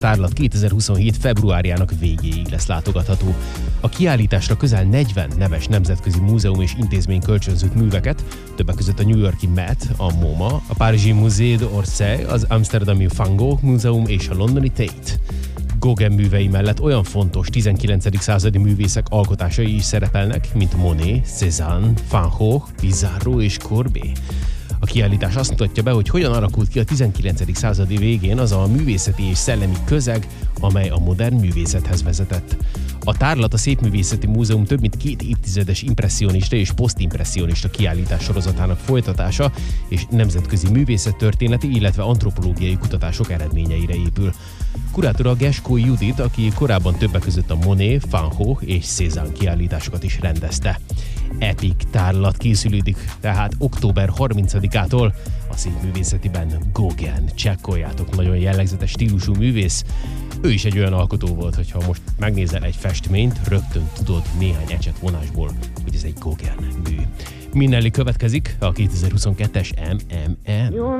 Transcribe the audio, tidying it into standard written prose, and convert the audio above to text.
tárlat 2027. februárjának végéig lesz látogatható. A kiállításra közel 40 neves nemzetközi múzeum és intézmény kölcsönzött műveket, többek között a New York-i Met, a MoMA, a párizsi Musée d'Orsay, az amsterdami Van Gogh Múzeum és a londoni Tate. Gauguin művei mellett olyan fontos 19. századi művészek alkotásai is szerepelnek, mint Monet, Cézanne, Van Gogh, Pissarro és Courbet. A kiállítás azt mutatja be, hogy hogyan alakult ki a 19. századi végén az a művészeti és szellemi közeg, amely a modern művészethez vezetett. A tárlat a Szépművészeti Múzeum több mint 2 évtizedes impresszionista és posztimpresszionista kiállítás sorozatának folytatása és nemzetközi művészettörténeti, illetve antropológiai kutatások eredményeire épül. Kurátora Geskó Judit, aki korábban többek között a Monet, Van Gogh és Cézanne kiállításokat is rendezte. Epic tárlat készülődik tehát október 30-ától a Szépművészetiben. Gauguin, csekkoljátok, nagyon jellegzetes stílusú művész. Ő is egy olyan alkotó volt, hogyha most megnézel egy festményt, rögtön tudod néhány ecsetvonásból, hogy ez egy Gauguin mű. Minelli következik, a 2022-es MMM.